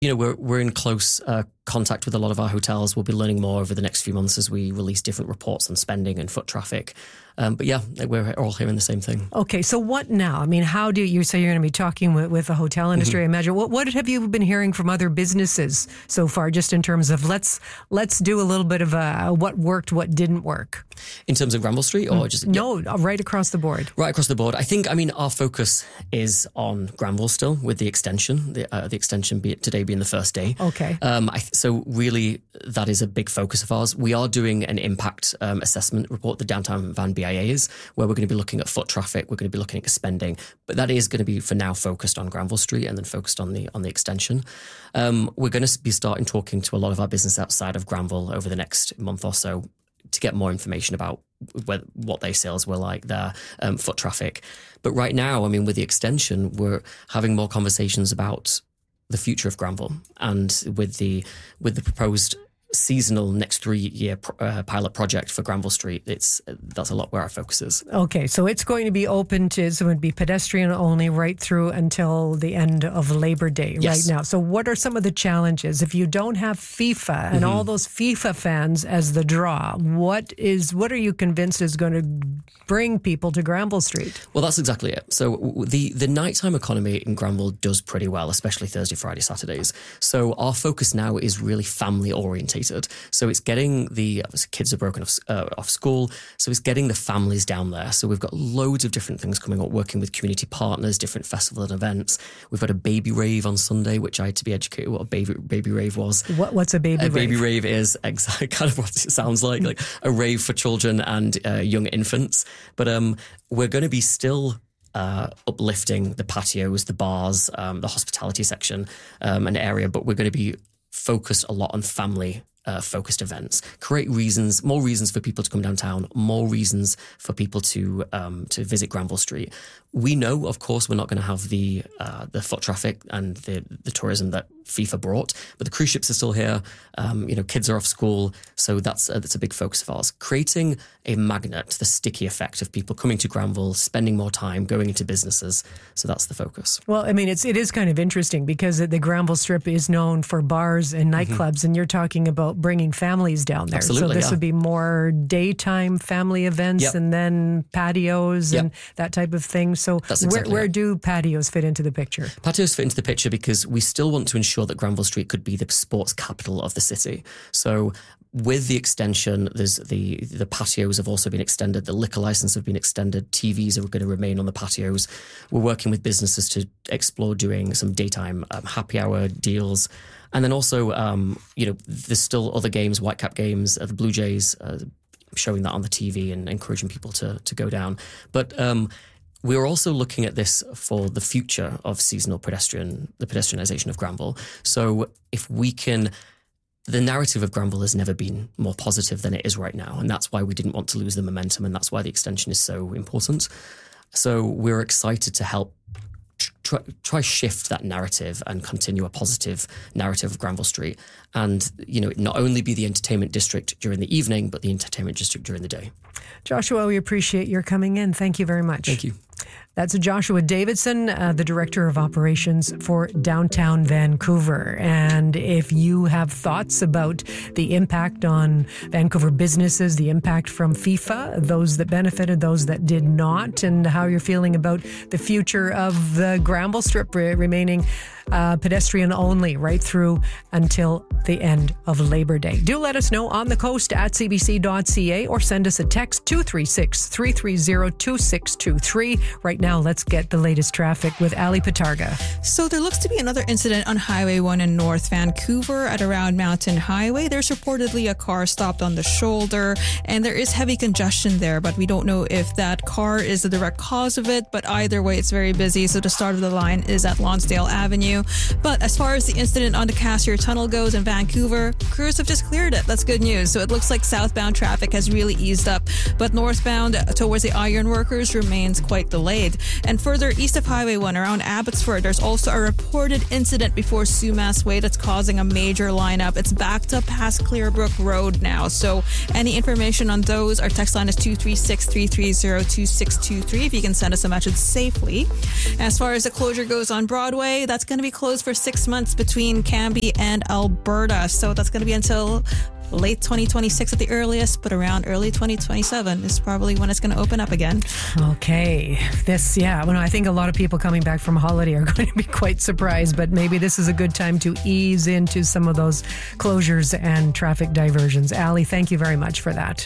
We're in close contact with a lot of our hotels. We'll be learning more over the next few months as we release different reports on spending and foot traffic. But yeah, we're all hearing the same thing. Okay, so what now? I mean, how do you say you're going to be talking with the hotel industry? I imagine. What have you been hearing from other businesses so far, just in terms of let's do a little bit of what worked, what didn't work? In terms of Granville Street, or just right across the board. Right across the board. I think. Our focus is on Granville still, with the extension. The extension today being the first day. Okay. So really, that is a big focus of ours. We are doing an impact assessment report, the Downtown Van BIAs, where we're going to be looking at foot traffic. We're going to be looking at spending, but that is going to be for now focused on Granville Street and then focused on the extension. We're going to be starting talking to a lot of our business outside of Granville over the next month or so to get more information about what their sales were like, their foot traffic. But right now, with the extension, we're having more conversations about the future of Granville, and with the proposed seasonal next 3-year pilot project for Granville Street, that's a lot where our focus is. Okay, so it's going to be open to, so it would be pedestrian only right through until the end of Labor Day right now. So what are some of the challenges if you don't have FIFA and all those FIFA fans as the draw? What are you convinced is going to bring people to Granville Street? Well, that's exactly it. So the nighttime economy in Granville does pretty well, especially Thursday, Friday, Saturdays. So our focus now is really family orientated. So it's getting the kids are broken off school, so it's getting the families down there. So we've got loads of different things coming up, working with community partners, different festivals and events. We've got a baby rave on Sunday, which I had to be educated what a baby rave was. What's a baby rave? A baby rave is exactly kind of what it sounds like a rave for children and young infants. But we're going to be still uplifting the patios, the bars, the hospitality section and area, but we're going to be focused a lot on family focused events, create more reasons for people to come downtown, more reasons for people to visit Granville Street. We know, of course, we're not going to have the foot traffic and the tourism that FIFA brought, but the cruise ships are still here. Kids are off school, so that's a big focus of ours. Creating a magnet, the sticky effect of people coming to Granville, spending more time, going into businesses. So that's the focus. Well, it is kind of interesting because the Granville Strip is known for bars and nightclubs, and you're talking about bringing families down there. Absolutely, so this would be more daytime family events and then patios and that type of thing. So where do patios fit into the picture? Patios fit into the picture because we still want to ensure that Granville Street could be the sports capital of the city. So with the extension, there's the patios have also been extended. The liquor license have been extended. TVs are going to remain on the patios. We're working with businesses to explore doing some daytime happy hour deals. And then also, there's still other games, Whitecap games, the Blue Jays, showing that on the TV and encouraging people to go down. But we're also looking at this for the future of seasonal the pedestrianisation of Granville. So if we can, the narrative of Granville has never been more positive than it is right now. And that's why we didn't want to lose the momentum. And that's why the extension is so important. So we're excited to help try shift that narrative and continue a positive narrative of Granville Street. And, not only be the entertainment district during the evening, but the entertainment district during the day. Joshua, we appreciate your coming in. Thank you very much. Thank you. That's Joshua Davidson, the Director of Operations for Downtown Vancouver. And if you have thoughts about the impact on Vancouver businesses, the impact from FIFA, those that benefited, those that did not, and how you're feeling about the future of the Granville Strip remaining pedestrian only right through until the end of Labor Day. Do let us know on the coast at cbc.ca or send us a text 236-330-2623. Right now, let's get the latest traffic with Ali Patarga. So there looks to be another incident on Highway 1 in North Vancouver at around Mountain Highway. There's reportedly a car stopped on the shoulder and there is heavy congestion there, but we don't know if that car is the direct cause of it. But either way, it's very busy. So the start of the line is at Lonsdale Avenue. But as far as the incident on the Cassier Tunnel goes in Vancouver, crews have just cleared it. That's good news. So it looks like southbound traffic has really eased up, but northbound towards the Ironworkers remains quite delayed. wide. And further east of Highway 1 around Abbotsford, there's also a reported incident before Sumas Way that's causing a major lineup. It's backed up past Clearbrook Road now. So any information on those, our text line is 236-330-2623 if you can send us a message safely. As far as the closure goes on Broadway, that's going to be closed for 6 months between Cambie and Alberta. So that's going to be until late 2026 at the earliest, but around early 2027 is probably when it's going to open up again. Okay. I think a lot of people coming back from holiday are going to be quite surprised, but maybe this is a good time to ease into some of those closures and traffic diversions. Ali, thank you very much for that.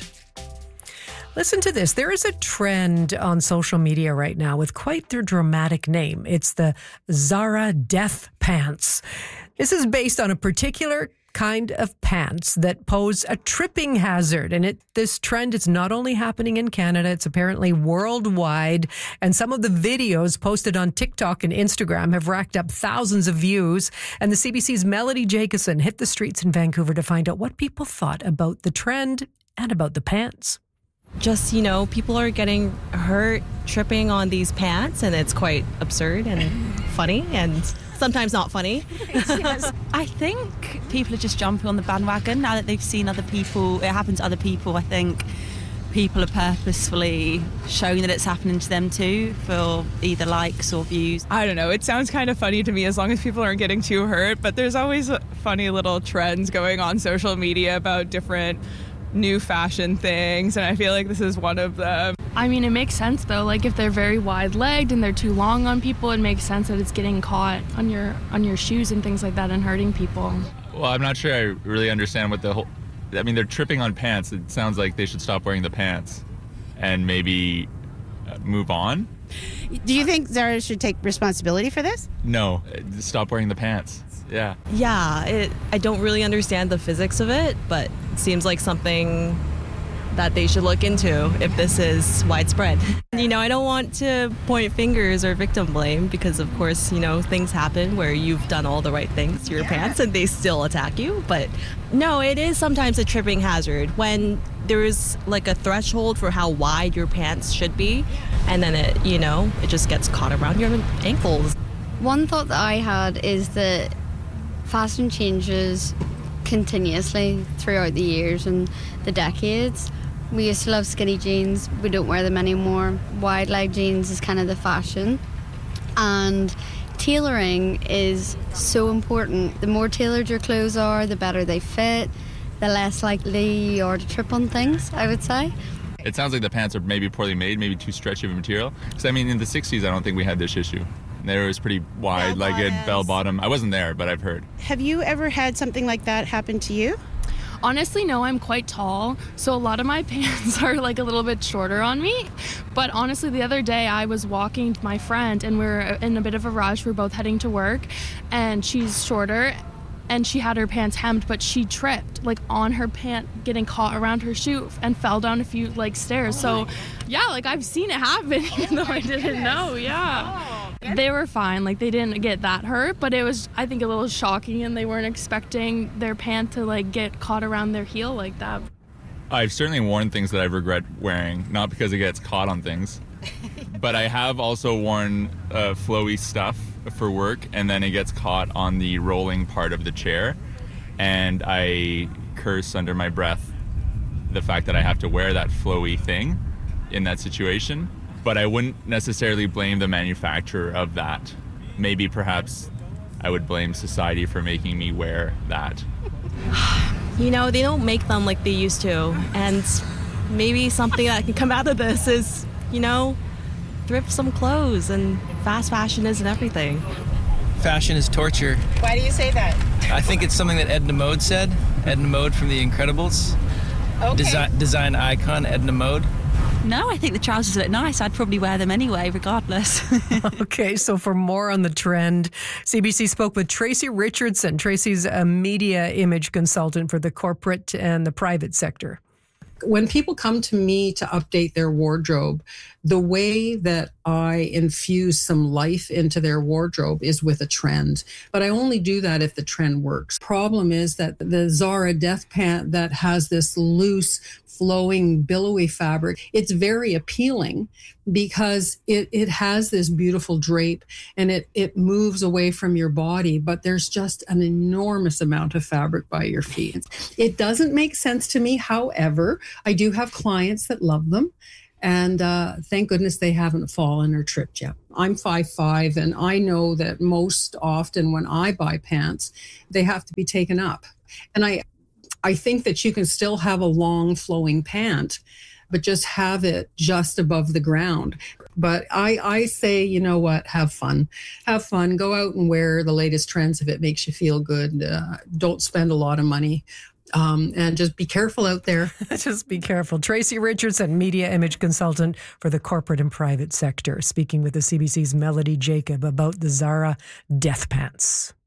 Listen to this. There is a trend on social media right now with quite their dramatic name. It's the Zara Death Pants. This is based on a particular kind of pants that pose a tripping hazard. And this trend is not only happening in Canada, it's apparently worldwide. And some of the videos posted on TikTok and Instagram have racked up thousands of views. And the CBC's Melody Jacobson hit the streets in Vancouver to find out what people thought about the trend and about the pants. Just, people are getting hurt tripping on these pants, and it's quite absurd and funny and sometimes not funny. Yes. I think people are just jumping on the bandwagon now that they've seen other people. It happens to other people. I think people are purposefully showing that it's happening to them too for either likes or views. I don't know. It sounds kind of funny to me as long as people aren't getting too hurt, but there's always funny little trends going on social media about different new fashion things, and I feel like this is one of them. I mean, it makes sense though. Like if they're very wide-legged and they're too long on people, it makes sense that it's getting caught on your shoes and things like that and hurting people. Well, I'm not sure I really understand what they're tripping on pants. It sounds like they should stop wearing the pants and maybe move on. Do you think Zara should take responsibility for this? No, stop wearing the pants. Yeah. Yeah, I don't really understand the physics of it, but it seems like something that they should look into if this is widespread. I don't want to point fingers or victim blame because, of course, things happen where you've done all the right things to your pants and they still attack you. But no, it is sometimes a tripping hazard when there is like a threshold for how wide your pants should be, and then it just gets caught around your ankles. One thought that I had is that fashion changes continuously throughout the years and the decades. We used to love skinny jeans. We don't wear them anymore. Wide leg jeans is kind of the fashion. And tailoring is so important. The more tailored your clothes are, the better they fit, the less likely you are to trip on things, I would say. It sounds like the pants are maybe poorly made, maybe too stretchy of a material. Because, in the 60s, I don't think we had this issue. There was pretty wide-legged bell-bottom. I wasn't there, but I've heard. Have you ever had something like that happen to you? Honestly, no, I'm quite tall, so a lot of my pants are like a little bit shorter on me. But honestly, the other day I was walking with my friend and we were in a bit of a rush. We were both heading to work and she's shorter and she had her pants hemmed, but she tripped like on her pant getting caught around her shoe and fell down a few stairs. So yeah, I've seen it happen even though I didn't know. Yeah. They were fine, they didn't get that hurt, but it was, I think, a little shocking and they weren't expecting their pant to get caught around their heel like that. I've certainly worn things that I regret wearing, not because it gets caught on things, but I have also worn flowy stuff for work and then it gets caught on the rolling part of the chair and I curse under my breath the fact that I have to wear that flowy thing in that situation. But I wouldn't necessarily blame the manufacturer of that. Maybe perhaps I would blame society for making me wear that. They don't make them like they used to. And maybe something that can come out of this is, thrift some clothes, and fast fashion isn't everything. Fashion is torture. Why do you say that? I think it's something that Edna Mode said. Edna Mode from The Incredibles. Okay. Design icon, Edna Mode. No, I think the trousers look nice. I'd probably wear them anyway, regardless. Okay, so for more on the trend, CBC spoke with Tracy Richardson. Tracy's a media image consultant for the corporate and the private sector. When people come to me to update their wardrobe, the way that I infuse some life into their wardrobe is with a trend. But I only do that if the trend works. Problem is that the Zara Death Pant that has this loose, flowing, billowy fabric, it's very appealing because it has this beautiful drape and it moves away from your body, but there's just an enormous amount of fabric by your feet. It doesn't make sense to me. However, I do have clients that love them. And thank goodness they haven't fallen or tripped yet. I'm 5'5", and I know that most often when I buy pants, they have to be taken up. And I think that you can still have a long flowing pant, but just have it just above the ground. But I say, you know what, have fun. Have fun. Go out and wear the latest trends if it makes you feel good. Don't spend a lot of money. And just be careful out there. Just be careful. Tracy Richardson, media image consultant for the corporate and private sector, speaking with the CBC's Melody Jacob about the Zara Death Pants.